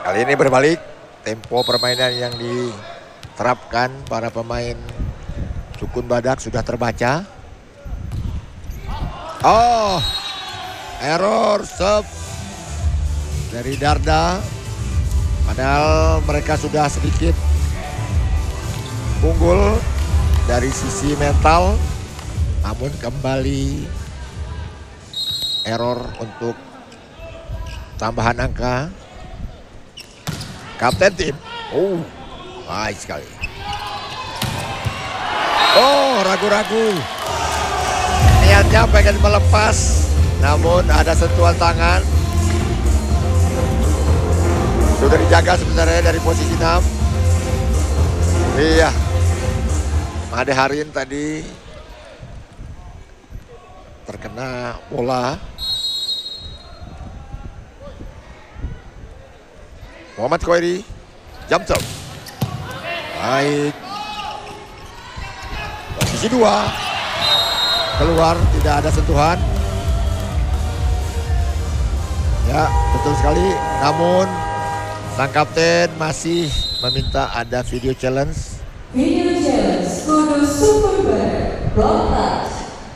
Kali ini berbalik, tempo permainan yang diterapkan para pemain Sukun Badak sudah terbaca. Oh, error serve dari Darda. Padahal mereka sudah sedikit unggul dari sisi mental, namun kembali error untuk tambahan angka. Kapten tim, baik sekali. Oh, ragu-ragu. Niatnya pengen melepas, namun ada sentuhan tangan. Sudah dijaga sebenarnya dari posisi 6. Iya. Made Harin tadi terkena bola. Muhammad Khairi, jump shot. Baik. Posisi 2. Keluar, tidak ada sentuhan. Ya, betul sekali. Namun sang kapten masih meminta ada video challenge. Video challenge Kudus Super Badak, Block Touch.